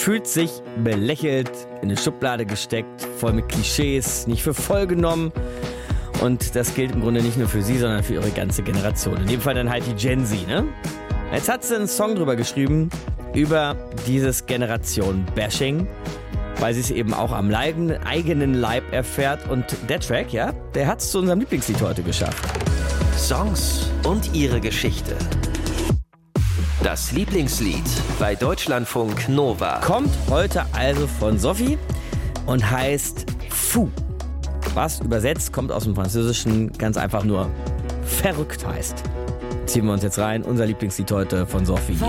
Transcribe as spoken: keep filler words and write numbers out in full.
fühlt sich belächelt, in eine Schublade gesteckt, voll mit Klischees, nicht für voll genommen. Und das gilt im Grunde nicht nur für sie, sondern für ihre ganze Generation. In dem Fall dann halt die Gen Z, ne? Jetzt hat sie einen Song drüber geschrieben, über dieses Generation-Bashing, weil sie es eben auch am eigenen Leib erfährt. Und der Track, ja, der hat es zu unserem Lieblingslied heute geschafft. Songs und ihre Geschichte. Das Lieblingslied bei Deutschlandfunk Nova. Kommt heute also von Sophie und heißt Fou. Was übersetzt kommt aus dem Französischen ganz einfach nur verrückt heißt. Ziehen wir uns jetzt rein. Unser Lieblingslied heute von Sophie.